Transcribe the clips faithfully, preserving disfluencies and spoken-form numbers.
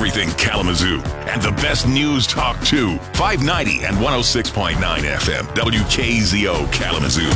everything Kalamazoo. And the best news talk, too. five ninety and one oh six point nine F M. W K Z O Kalamazoo.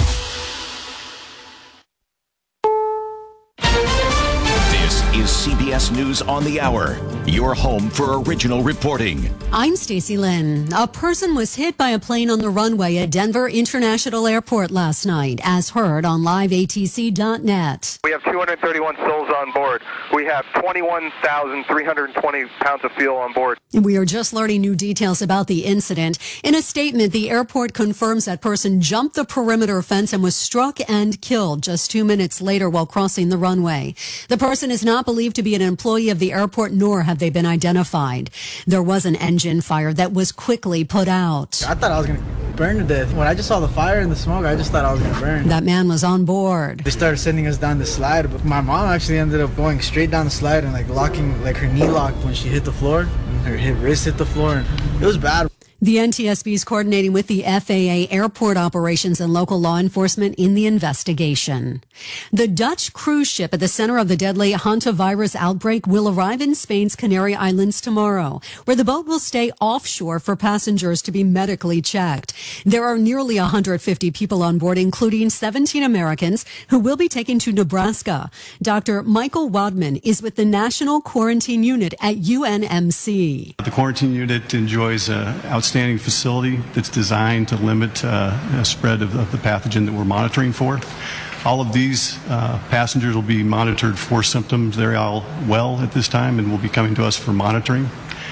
Is C B S News on the Hour, your home for original reporting. I'm Stacey Lynn. A person was hit by a plane on the runway at Denver International Airport last night, as heard on live A T C dot net. We have two hundred thirty-one souls on board. We have twenty-one thousand three hundred twenty pounds of fuel on board. We are just learning new details about the incident. In a statement, the airport confirms that person jumped the perimeter fence and was struck and killed just two minutes later while crossing the runway. The person is not believed to be an employee of the airport, nor have they been identified. There was an engine fire that was quickly put out. I thought I was going to burn to death. When I just saw the fire and the smoke, I just thought I was going to burn. That man was on board. They started sending us down the slide, but my mom actually ended up going straight down the slide and like locking, like her knee locked when she hit the floor, and her hit, wrist hit the floor, and it was bad. The N T S B is coordinating with the F A A, airport operations, and local law enforcement in the investigation. The Dutch cruise ship at the center of the deadly hantavirus outbreak will arrive in Spain's Canary Islands tomorrow, where the boat will stay offshore for passengers to be medically checked. There are nearly one hundred fifty people on board, including seventeen Americans, who will be taken to Nebraska. Doctor Michael Wadman is with the National Quarantine Unit at U N M C. The quarantine unit enjoys an outstanding facility that's designed to limit uh, a spread of, of the pathogen that we're monitoring for. All of these uh, passengers will be monitored for symptoms. They're all well at this time and will be coming to us for monitoring.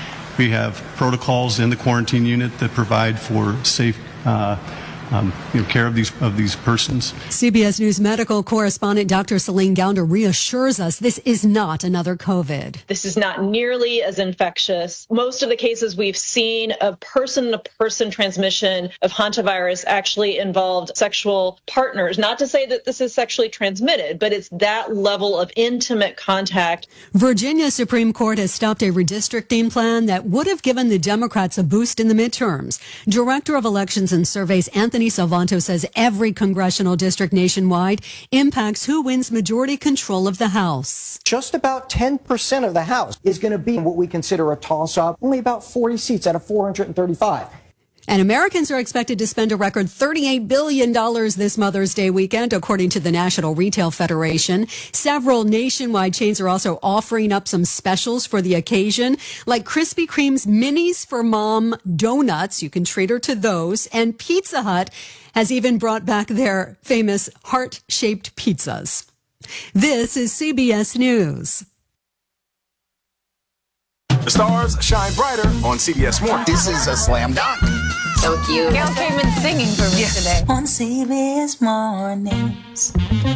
We have protocols in the quarantine unit that provide for safe uh, Um, you know, care of these of these persons. C B S News medical correspondent Doctor Celine Gounder reassures us this is not another COVID. This is not nearly as infectious. Most of the cases we've seen of person-to-person transmission of hantavirus actually involved sexual partners. Not to say that this is sexually transmitted, but it's that level of intimate contact. Virginia Supreme Court has stopped a redistricting plan that would have given the Democrats a boost in the midterms. Director of Elections and Surveys Anthony Salvanto says every congressional district nationwide impacts who wins majority control of the House. Just about ten percent of the House is going to be what we consider a toss-up, only about forty seats out of four hundred thirty-five. And Americans are expected to spend a record thirty-eight billion dollars this Mother's Day weekend, according to the National Retail Federation. Several nationwide chains are also offering up some specials for the occasion, like Krispy Kreme's Minis for Mom donuts. You can treat her to those. And Pizza Hut has even brought back their famous heart-shaped pizzas. This is C B S News. The stars shine brighter on C B S Morning. This is a slam dunk. So cute. Gail came in singing for me yeah. today. On C B S Mornings.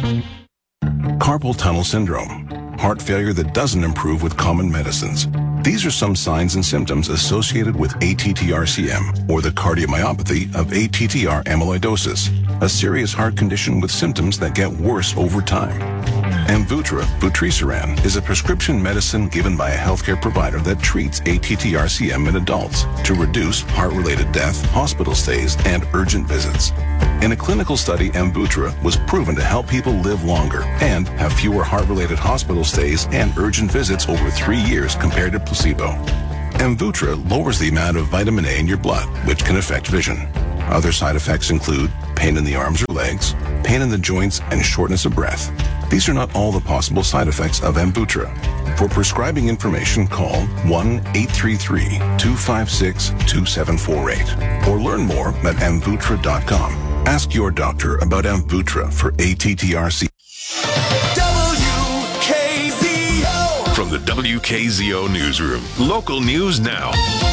Carpal tunnel syndrome. Heart failure that doesn't improve with common medicines. These are some signs and symptoms associated with A T T R C M, or the cardiomyopathy of A T T R amyloidosis, a serious heart condition with symptoms that get worse over time. Amvuttra, vutrisiran, is a prescription medicine given by a healthcare provider that treats A T T R C M in adults to reduce heart-related death, hospital stays, and urgent visits. In a clinical study, Amvuttra was proven to help people live longer and have fewer heart-related hospital stays and urgent visits over three years compared to placebo. Amvuttra lowers the amount of vitamin A in your blood, which can affect vision. Other side effects include pain in the arms or legs, pain in the joints, and shortness of breath. These are not all the possible side effects of Amvuttra. For prescribing information, call one eight three three, two five six, two seven four eight or learn more at amvuttra dot com. Ask your doctor about Amvuttra for A T T R C. W K Z O. From the W K Z O newsroom, local news now.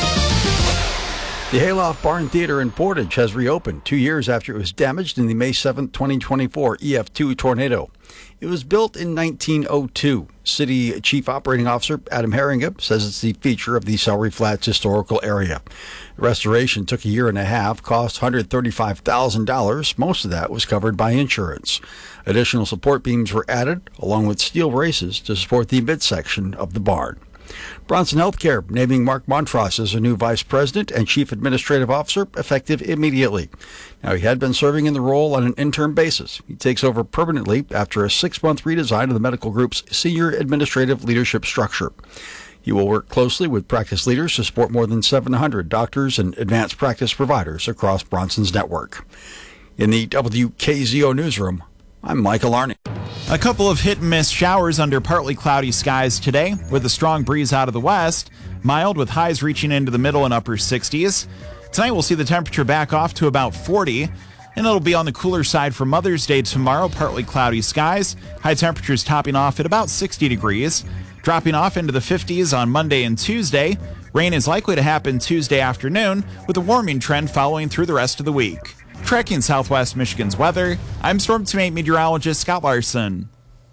The Hayloft Barn Theater in Portage has reopened two years after it was damaged in the May seventh, twenty twenty-four E F two tornado. It was built in nineteen oh two. City Chief Operating Officer Adam Herringa says it's the feature of the Celery Flats historical area. The restoration took a year and a half, cost one hundred thirty-five thousand dollars. Most of that was covered by insurance. Additional support beams were added, along with steel braces, to support the midsection of the barn. Bronson Healthcare naming Mark Montross as a new vice president and chief administrative officer effective immediately. Now, he had been serving in the role on an interim basis. He takes over permanently after a six-month redesign of the medical group's senior administrative leadership structure. He will work closely with practice leaders to support more than seven hundred doctors and advanced practice providers across Bronson's network. In the W K Z O newsroom, I'm Michael Arney. A couple of hit-and-miss showers under partly cloudy skies today, with a strong breeze out of the west, mild with highs reaching into the middle and upper sixties. Tonight we'll see the temperature back off to about forty, and it'll be on the cooler side for Mother's Day tomorrow, partly cloudy skies, high temperatures topping off at about sixty degrees, dropping off into the fifties on Monday and Tuesday. Rain is likely to happen Tuesday afternoon, with a warming trend following through the rest of the week. Tracking Southwest Michigan's weather, I'm Storm Team eight meteorologist Scott Larson.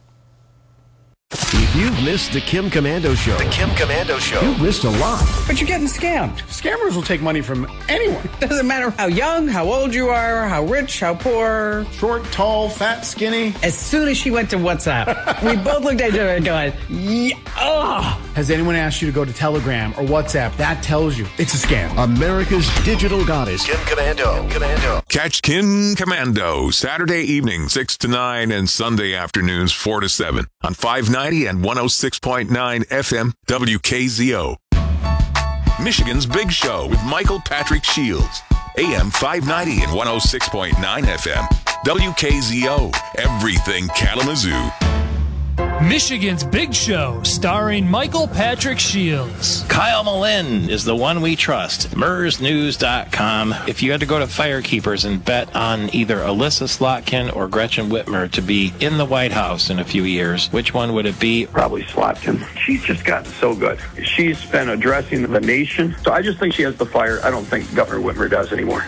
If you've missed the Kim Komando Show, The Kim Komando Show. you've missed a lot. But you're getting scammed. Scammers will take money from anyone. Doesn't matter how young, how old you are, how rich, how poor. Short, tall, fat, skinny. As soon as she went to WhatsApp, we both looked at each other and going, yeah, ugh. Has anyone asked you to go to Telegram or WhatsApp? That tells you it's a scam. America's digital goddess. Kim Komando. Kim Komando. Catch Kim Komando Saturday evening, six to nine, and Sunday afternoons, four to seven on five ninety and one oh six point nine F M W K Z O. Michigan's Big Show with Michael Patrick Shields. A M five ninety and one oh six point nine F M W K Z O. Everything Kalamazoo. Michigan's Big Show, starring Michael Patrick Shields. Kyle Malin is the one we trust. M E R S news dot com. If you had to go to Firekeepers and bet on either Alyssa Slotkin or Gretchen Whitmer to be in the White House in a few years, which one would it be? Probably Slotkin. She's just gotten so good. She's been addressing the nation. So I just think she has the fire. I don't think Governor Whitmer does anymore.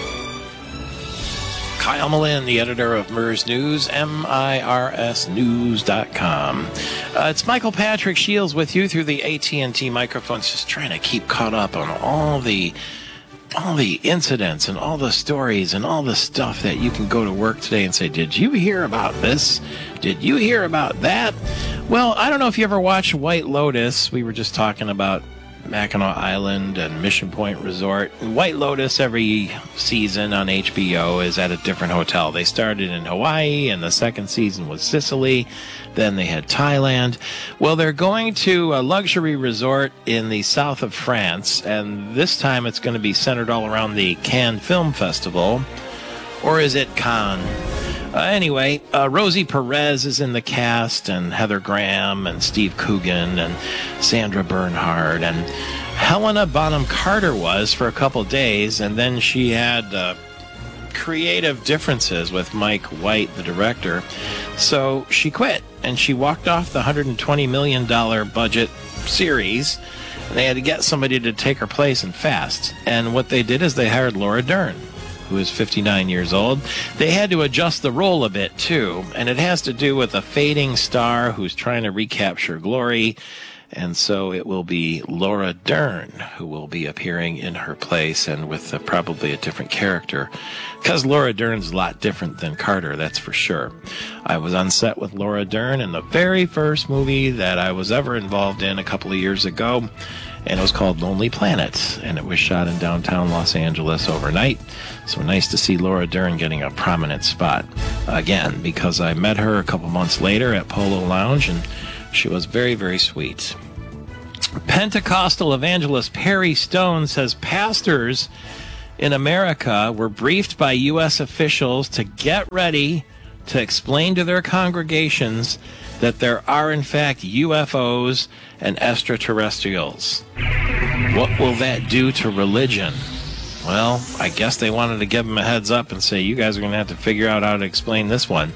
Kyle Malin, the editor of M E R S News, M I R S news dot com. Uh, it's Michael Patrick Shields with you through the A T and T microphones, just trying to keep caught up on all the all the incidents and all the stories and all the stuff that you can go to work today and say, did you hear about this? Did you hear about that? Well, I don't know if you ever watched White Lotus. We were just talking about Mackinac Island and Mission Point Resort. White Lotus every season on H B O is at a different hotel. They started in Hawaii, and the second season was Sicily. Then they had Thailand. Well, they're going to a luxury resort in the south of France, and this time it's going to be centered all around the Cannes Film Festival. Or is it Cannes? Uh, anyway, uh, Rosie Perez is in the cast, and Heather Graham, and Steve Coogan, and Sandra Bernhard, and Helena Bonham Carter was for a couple days, and then she had uh, creative differences with Mike White, the director, so she quit, and she walked off the one hundred twenty million dollars budget series, and they had to get somebody to take her place and fast, and what they did is they hired Laura Dern, who is fifty-nine years old. They had to adjust the role a bit, too, and it has to do with a fading star who's trying to recapture glory, and so it will be Laura Dern who will be appearing in her place, and with uh, probably a different character, because Laura Dern's a lot different than Carter, that's for sure. I was on set with Laura Dern in the very first movie that I was ever involved in a couple of years ago, and it was called Lonely Planet, and it was shot in downtown Los Angeles overnight. So nice to see Laura Dern getting a prominent spot again, because I met her a couple months later at Polo Lounge, and she was very, very sweet. Pentecostal evangelist Perry Stone says pastors in America were briefed by U S officials to get ready to explain to their congregations that there are, in fact, U F Os and extraterrestrials. What will that do to religion? Well, I guess they wanted to give them a heads up and say, you guys are going to have to figure out how to explain this one.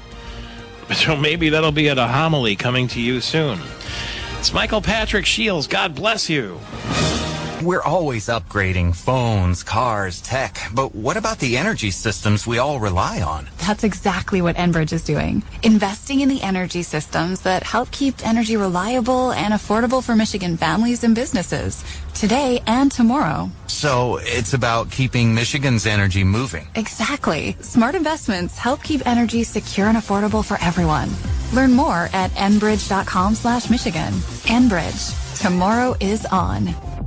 So maybe that'll be at a homily coming to you soon. It's Michael Patrick Shields. God bless you. We're always upgrading phones, cars, tech, but what about the energy systems we all rely on? That's exactly what Enbridge is doing. Investing in the energy systems that help keep energy reliable and affordable for Michigan families and businesses, today and tomorrow. So it's about keeping Michigan's energy moving. Exactly. Smart investments help keep energy secure and affordable for everyone. Learn more at enbridge dot com slash Michigan. Enbridge. Tomorrow is on.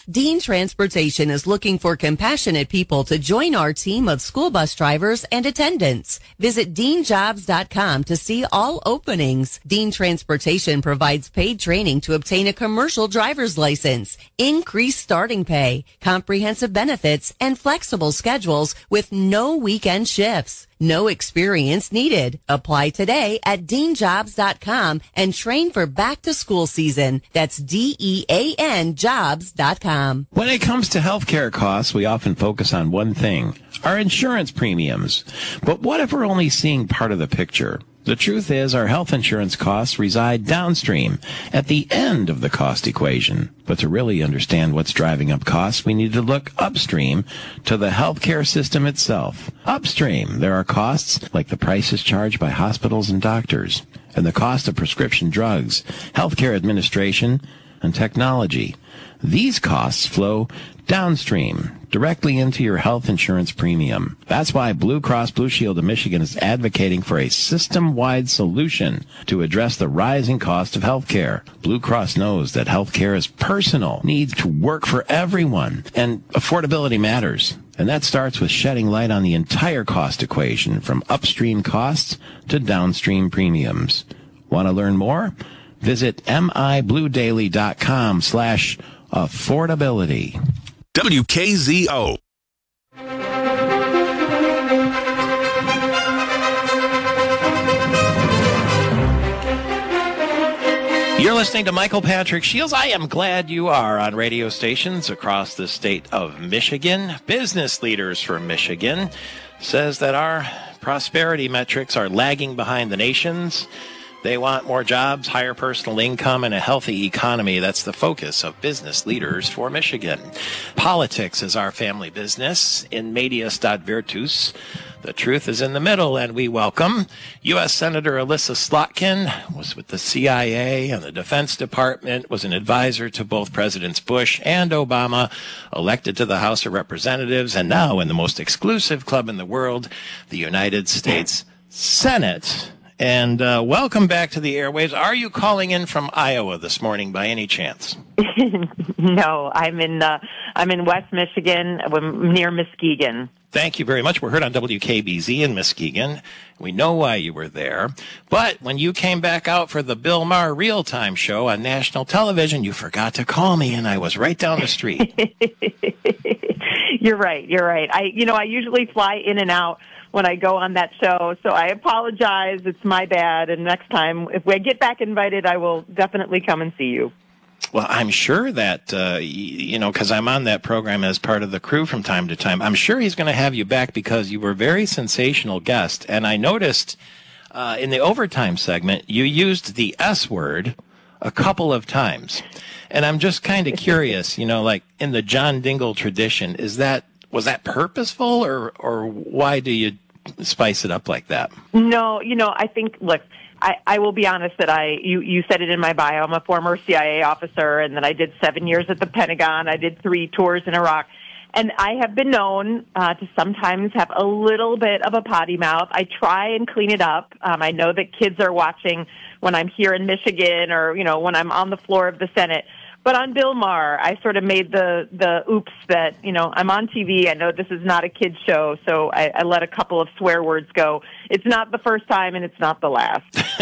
Dean Transportation is looking for compassionate people to join our team of school bus drivers and attendants. Visit dean jobs dot com to see all openings. Dean Transportation provides paid training to obtain a commercial driver's license, increased starting pay, comprehensive benefits, and flexible schedules with no weekend shifts. No experience needed. Apply today at dean jobs dot com and train for back to school season. That's D E A N jobs dot com. When it comes to healthcare costs, we often focus on one thing, our insurance premiums. But what if we're only seeing part of the picture? The truth is our health insurance costs reside downstream at the end of the cost equation. But to really understand what's driving up costs, we need to look upstream to the healthcare system itself. Upstream, there are costs like the prices charged by hospitals and doctors, and the cost of prescription drugs, healthcare administration, and technology. These costs flow downstream, directly into your health insurance premium. That's why Blue Cross Blue Shield of Michigan is advocating for a system-wide solution to address the rising cost of health care. Blue Cross knows that health care is personal, needs to work for everyone, and affordability matters. And that starts with shedding light on the entire cost equation, from upstream costs to downstream premiums. Want to learn more? Visit mibluedaily.com slash affordability. W K Z O. You're listening to Michael Patrick Shields. I am glad you are on radio stations across the state of Michigan. Business Leaders for Michigan says that our prosperity metrics are lagging behind the nation's. They want more jobs, higher personal income, and a healthy economy. That's the focus of Business Leaders for Michigan. Politics is our family business. In medias dot virtus, the truth is in the middle, and we welcome U S Senator Elissa Slotkin, was with the C I A and the Defense Department, was an advisor to both Presidents Bush and Obama, elected to the House of Representatives, and now in the most exclusive club in the world, the United States Senate. And uh, welcome back to the airwaves. Are you calling in from Iowa this morning by any chance? No, I'm in uh, I'm in West Michigan, near Muskegon. Thank you very much. We're heard on W K B Z in Muskegon. We know why you were there. But when you came back out for the Bill Maher real-time show on national television, you forgot to call me, and I was right down the street. You're right. You're right. I, you know, I usually fly in and out when I go on that show, so I apologize. It's my bad, and next time, if we get back invited, I will definitely come and see you. Well, I'm sure that, uh, you know, because I'm on that program as part of the crew from time to time, I'm sure he's going to have you back because you were a very sensational guest, and I noticed uh, in the overtime segment, you used the S word a couple of times, and I'm just kind of curious, you know, like in the John Dingell tradition, is that, was that purposeful, or, or why do you spice it up like that? No, you know, I think, look, I, I will be honest that I, you, you said it in my bio, I'm a former C I A officer, and then I did seven years at the Pentagon. I did three tours in Iraq. And I have been known uh, to sometimes have a little bit of a potty mouth. I try and clean it up. Um, I know that kids are watching when I'm here in Michigan, or, you know, when I'm on the floor of the Senate. But on Bill Maher, I sort of made the, the oops that, you know, I'm on T V. I know this is not a kid's show, so I, I let a couple of swear words go. It's not the first time, and it's not the last.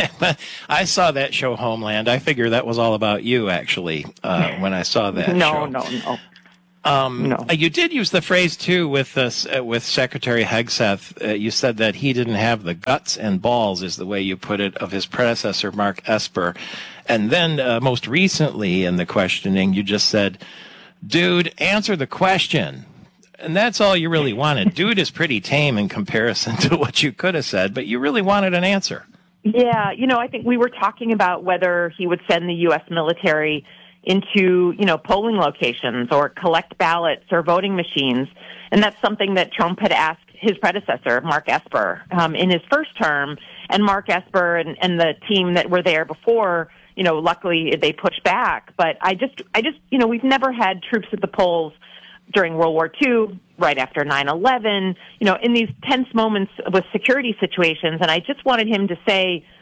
I saw that show, Homeland. I figure that was all about you, actually, uh, when I saw that no, show. No, no, no. Um, no. You did use the phrase, too, with uh, with Secretary Hegseth. Uh, you said that he didn't have the guts and balls, is the way you put it, of his predecessor, Mark Esper. And then uh, most recently in the questioning, you just said, dude, answer the question. And that's all you really wanted. Dude is pretty tame in comparison to what you could have said, but you really wanted an answer. Yeah, you know, I think we were talking about whether he would send the U S military into, you know, polling locations or collect ballots or voting machines. And that's something that Trump had asked his predecessor, Mark Esper, um, in his first term. And Mark Esper and, and the team that were there before, you know, luckily they pushed back. But I just, I just, you know, we've never had troops at the polls during World War Two, right after nine eleven, you know, in these tense moments with security situations. And I just wanted him to say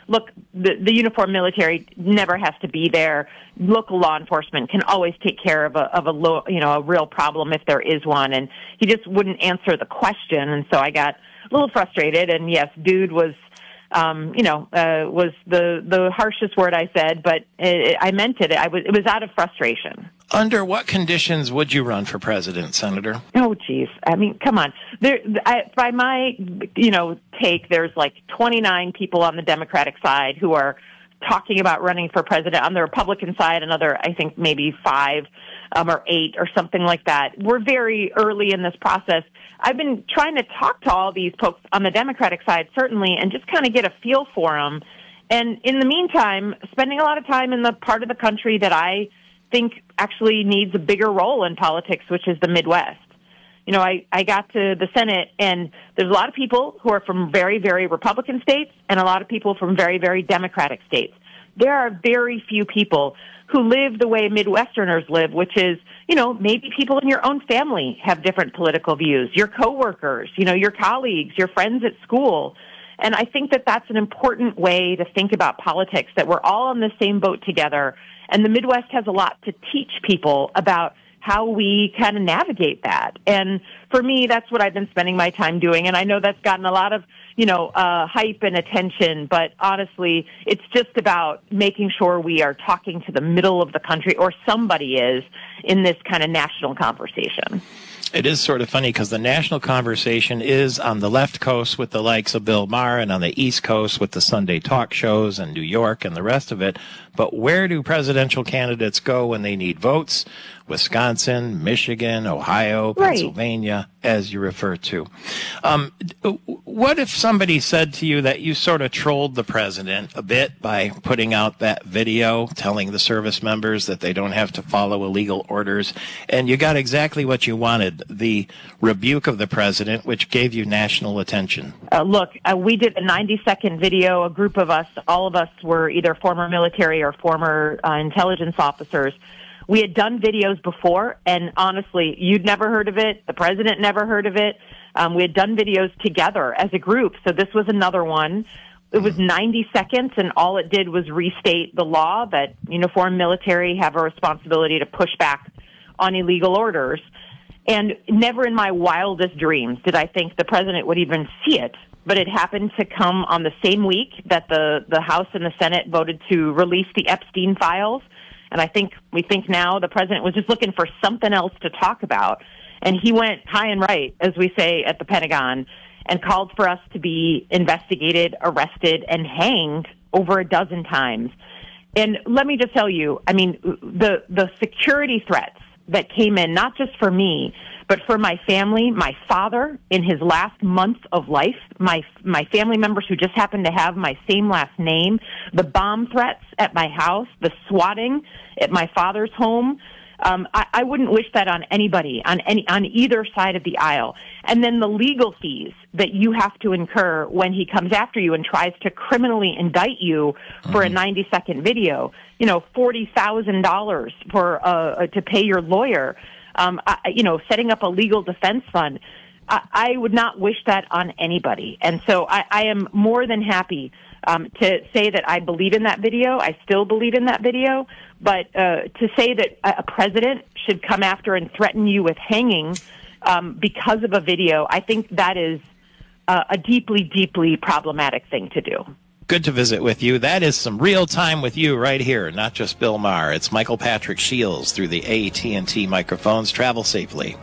look, the, the uniformed military never has to be there. Local law enforcement can always take care of a, of a low, you know, a real problem if there is one. And he just wouldn't answer the question. And so I got a little frustrated. And yes, dude was, um, you know, uh, was the, the harshest word I said, but it, I meant it. I was, it was out of frustration. Under what conditions would you run for president, Senator? Oh, geez. I mean, come on. There, I, by my, you know, take, there's like twenty-nine people on the Democratic side who are talking about running for president. On the Republican side, another, I think, maybe five um, or eight or something like that. We're very early in this process. I've been trying to talk to all these folks on the Democratic side, certainly, and just kind of get a feel for them. And in the meantime, spending a lot of time in the part of the country that I think actually needs a bigger role in politics, which is the Midwest. You know, I, I got to the Senate, and there's a lot of people who are from very, very Republican states and a lot of people from very, very Democratic states. There are very few people who live the way Midwesterners live, which is, you know, maybe people in your own family have different political views, your coworkers, you know, your colleagues, your friends at school. And I think that that's an important way to think about politics, that we're all on the same boat together. And the Midwest has a lot to teach people about how we kind of navigate that. And for me, that's what I've been spending my time doing. And I know that's gotten a lot of, you know, uh, hype and attention, but honestly, it's just about making sure we are talking to the middle of the country, or somebody is, in this kind of national conversation. It is sort of funny because the national conversation is on the left coast with the likes of Bill Maher, and on the east coast with the Sunday talk shows and New York and the rest of it. But where do presidential candidates go when they need votes? Wisconsin, Michigan, Ohio, Right. Pennsylvania, as you refer to. Um, what if somebody said to you that you sort of trolled the president a bit by putting out that video telling the service members that they don't have to follow illegal orders, and you got exactly what you wanted, the rebuke of the president, which gave you national attention? Uh, look, uh, we did a ninety-second video. A group of us, all of us were either former military or former uh, intelligence officers. We had done videos before, and honestly, you'd never heard of it. The president never heard of it. Um, we had done videos together as a group, so this was another one. It was ninety seconds, and all it did was restate the law that uniformed military have a responsibility to push back on illegal orders. And never in my wildest dreams did I think the president would even see it. But it happened to come on the same week that the, the House and the Senate voted to release the Epstein files. And I think we think now the president was just looking for something else to talk about. And he went high and right, as we say at the Pentagon, and called for us to be investigated, arrested, and hanged over a dozen times. And let me just tell you, I mean, the, the security threats that came in, not just for me, but for my family, my father in his last month of life, my my family members who just happened to have my same last name, the bomb threats at my house, the swatting at my father's home. Um, I, I wouldn't wish that on anybody, on any on either side of the aisle. And then the legal fees that you have to incur when he comes after you and tries to criminally indict you for a ninety-second video. You know, forty thousand dollars for uh, to pay your lawyer. Um, I, you know, setting up a legal defense fund. I, I would not wish that on anybody. And so I, I am more than happy um, to say that I believe in that video. I still believe in that video. But uh, to say that a president should come after and threaten you with hanging um, because of a video, I think that is uh, a deeply, deeply problematic thing to do. Good to visit with you. That is some real time with you right here, not just Bill Maher. It's Michael Patrick Shields through the A T and T microphones. Travel safely.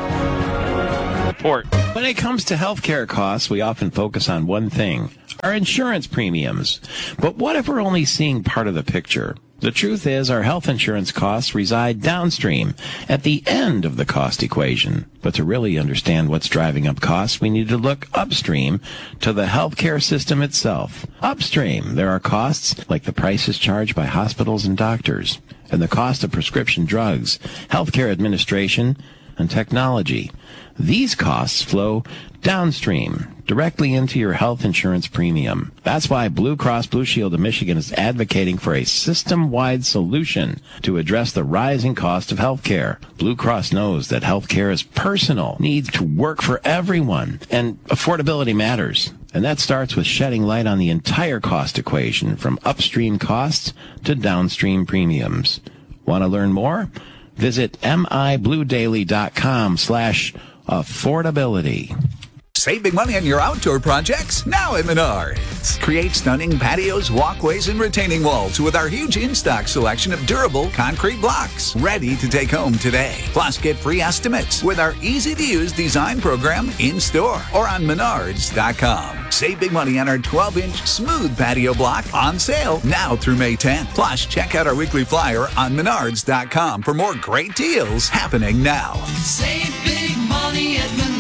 Report. When it comes to healthcare costs, we often focus on one thing, our insurance premiums. But what if we're only seeing part of the picture? The truth is, our health insurance costs reside downstream, at the end of the cost equation. But to really understand what's driving up costs, we need to look upstream to the healthcare system itself. Upstream, there are costs like the prices charged by hospitals and doctors, and the cost of prescription drugs, healthcare administration, and technology. These costs flow downstream, directly into your health insurance premium. That's why Blue Cross Blue Shield of Michigan is advocating for a system-wide solution to address the rising cost of health care. Blue Cross knows that health care is personal, needs to work for everyone, and affordability matters. And that starts with shedding light on the entire cost equation, from upstream costs to downstream premiums. Want to learn more? Visit mibluedaily.com slash affordability. Save big money on your outdoor projects now at Menards. Create stunning patios, walkways, and retaining walls with our huge in-stock selection of durable concrete blocks ready to take home today. Plus, get free estimates with our easy-to-use design program in-store or on menards dot com. Save big money on our twelve-inch smooth patio block on sale now through May tenth. Plus, check out our weekly flyer on menards dot com for more great deals happening now. Save big money at Menards.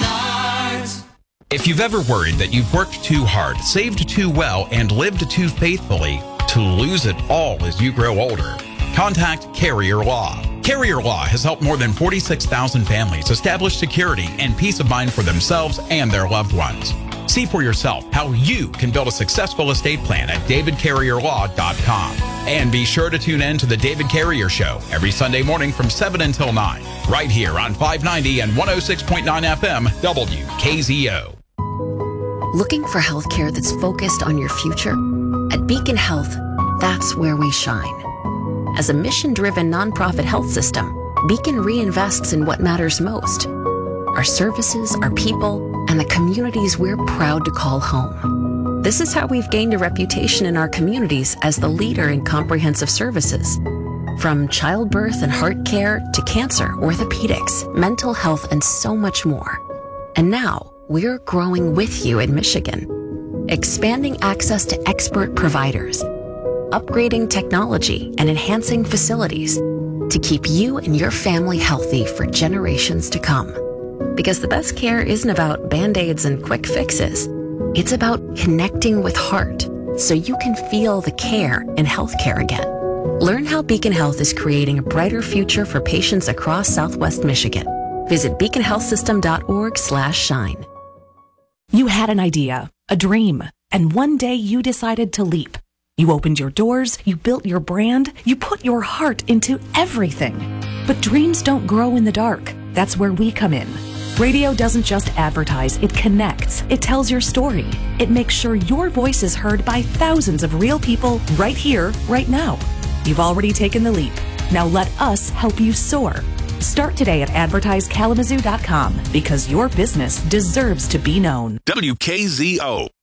If you've ever worried that you've worked too hard, saved too well, and lived too faithfully to lose it all as you grow older, contact Carrier Law. Carrier Law has helped more than forty-six thousand families establish security and peace of mind for themselves and their loved ones. See for yourself how you can build a successful estate plan at david carrier law dot com. And be sure to tune in to The David Carrier Show every Sunday morning from seven until nine, right here on five ninety and one oh six point nine F M W K Z O. Looking for healthcare that's focused on your future? At Beacon Health, that's where we shine. As a mission-driven nonprofit health system, Beacon reinvests in what matters most: our services, our people, and the communities we're proud to call home. This is how we've gained a reputation in our communities as the leader in comprehensive services. From childbirth and heart care to cancer, orthopedics, mental health, and so much more. And now, we're growing with you in Michigan, expanding access to expert providers, upgrading technology, and enhancing facilities to keep you and your family healthy for generations to come. Because the best care isn't about Band-Aids and quick fixes. It's about connecting with heart so you can feel the care in healthcare again. Learn how Beacon Health is creating a brighter future for patients across Southwest Michigan. Visit beacon health system dot org slash shine. You had an idea, a dream, and one day you decided to leap. You opened your doors, you built your brand, you put your heart into everything. But dreams don't grow in the dark. That's where we come in. Radio doesn't just advertise, it connects. It tells your story. It makes sure your voice is heard by thousands of real people right here, right now. You've already taken the leap. Now let us help you soar. Start today at advertise kalamazoo dot com because your business deserves to be known. W K Z O.